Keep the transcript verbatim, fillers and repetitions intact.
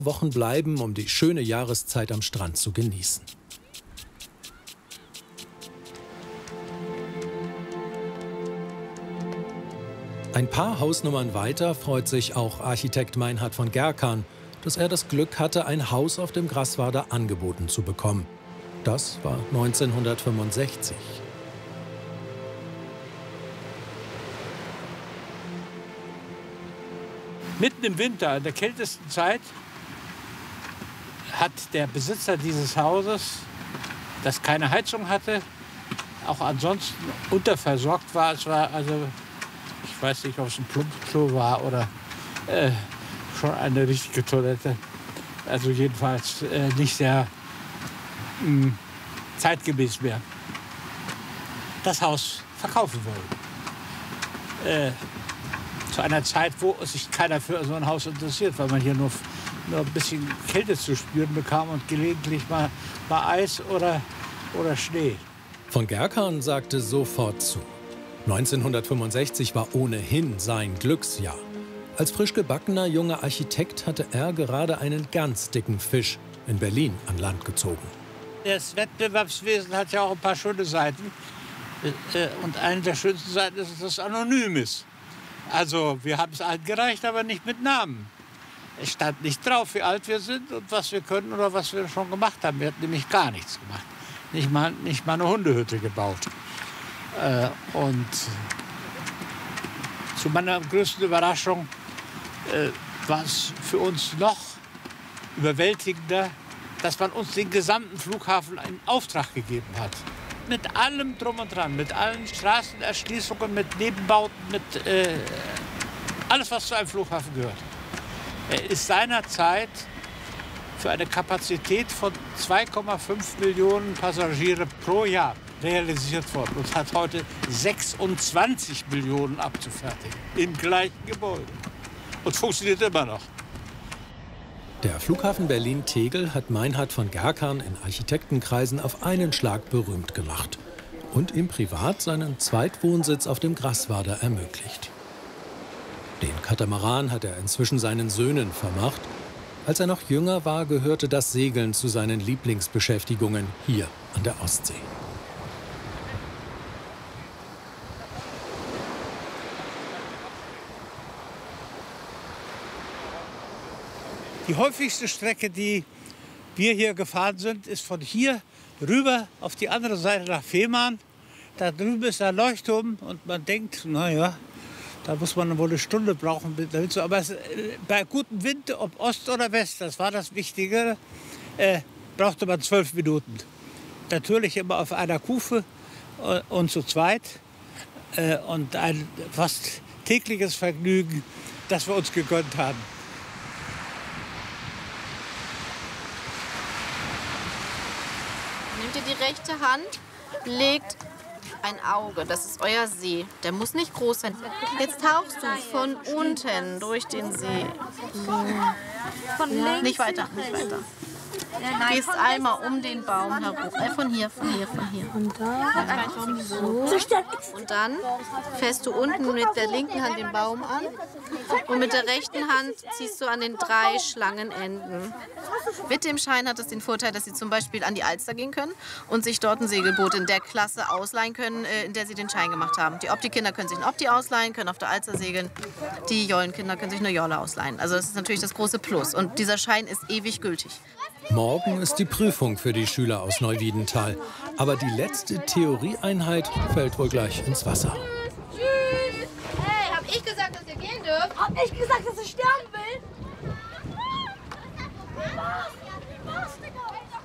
Wochen bleiben, um die schöne Jahreszeit am Strand zu genießen. Ein paar Hausnummern weiter freut sich auch Architekt Meinhard von Gerkan, dass er das Glück hatte, ein Haus auf dem Grasswader angeboten zu bekommen. Das war neunzehnhundertfünfundsechzig. Mitten im Winter, in der kältesten Zeit, hat der Besitzer dieses Hauses, das keine Heizung hatte, auch ansonsten unterversorgt war. Es war also, ich weiß nicht, ob es ein Plumpklo war oder äh, schon eine richtige Toilette. Also jedenfalls äh, nicht sehr mh, zeitgemäß mehr. Das Haus verkaufen wollen. Äh, zu einer Zeit, wo sich keiner für so ein Haus interessiert, weil man hier nur, nur ein bisschen Kälte zu spüren bekam und gelegentlich mal, mal Eis oder, oder Schnee. Von Gerkan sagte sofort zu. neunzehnhundertfünfundsechzig war ohnehin sein Glücksjahr. Als frisch gebackener junger Architekt hatte er gerade einen ganz dicken Fisch in Berlin an Land gezogen. Das Wettbewerbswesen hat ja auch ein paar schöne Seiten. Und eine der schönsten Seiten ist, dass es anonym ist. Also wir haben es eingereicht, aber nicht mit Namen. Es stand nicht drauf, wie alt wir sind und was wir können oder was wir schon gemacht haben. Wir hatten nämlich gar nichts gemacht. Nicht mal, nicht mal eine Hundehütte gebaut. Äh, und zu meiner größten Überraschung äh, war es für uns noch überwältigender, dass man uns den gesamten Flughafen in Auftrag gegeben hat. Mit allem drum und dran, mit allen Straßenerschließungen, mit Nebenbauten, mit äh, alles, was zu einem Flughafen gehört. Er ist seinerzeit für eine Kapazität von zwei Komma fünf Millionen Passagiere pro Jahr realisiert worden und hat heute sechsundzwanzig Millionen abzufertigen im gleichen Gebäude und funktioniert immer noch. Der Flughafen Berlin-Tegel hat Meinhard von Gerkan in Architektenkreisen auf einen Schlag berühmt gemacht und ihm privat seinen Zweitwohnsitz auf dem Grasswader ermöglicht. Den Katamaran hat er inzwischen seinen Söhnen vermacht. Als er noch jünger war, gehörte das Segeln zu seinen Lieblingsbeschäftigungen hier an der Ostsee. Die häufigste Strecke, die wir hier gefahren sind, ist von hier rüber auf die andere Seite nach Fehmarn. Da drüben ist ein Leuchtturm und man denkt, naja, da muss man wohl eine Stunde brauchen. Damit so. Aber es, bei gutem Wind, ob Ost oder West, das war das Wichtige, äh, brauchte man zwölf Minuten. Natürlich immer auf einer Kufe und zu zweit. Äh, und ein fast tägliches Vergnügen, das wir uns gegönnt haben. Nehmt ihr die rechte Hand, legt ein Auge, das ist euer See. Der muss nicht groß sein. Jetzt tauchst du von unten durch den See. Von links. Nicht weiter, nicht weiter. Du gehst einmal um den Baum herum. Äh, von hier, von hier, von hier. Und da. So. Und dann fährst du unten mit der linken Hand den Baum an. Und mit der rechten Hand ziehst du an den drei Schlangenenden. Mit dem Schein hat es den Vorteil, dass Sie zum Beispiel an die Alster gehen können und sich dort ein Segelboot in der Klasse ausleihen können, in der Sie den Schein gemacht haben. Die Opti-Kinder können sich ein Opti ausleihen, können auf der Alster segeln. Die Jollenkinder können sich eine Jolle ausleihen. Also das ist natürlich das große Plus. Und dieser Schein ist ewig gültig. Morgen ist die Prüfung für die Schüler aus Neuwiedental. Aber die letzte Theorieeinheit fällt wohl gleich ins Wasser. Tschüss. Hey, hab ich gesagt, dass ihr gehen dürft? Hab ich gesagt, dass ich sterben will?